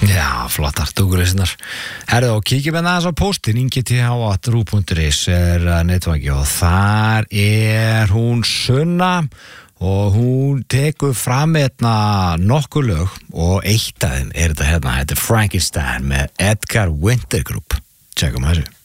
Já, flottar dúkulisnar. Herðu, og kíkjum hérna aðeins á póstin ingth@ru.is netvangi og þar hún Sunna og hún tekur fram hérna nokkur lög og eitt af þeim þetta hérna, þetta Frankenstein með Edgar Winter Group. Tjekkum þessu.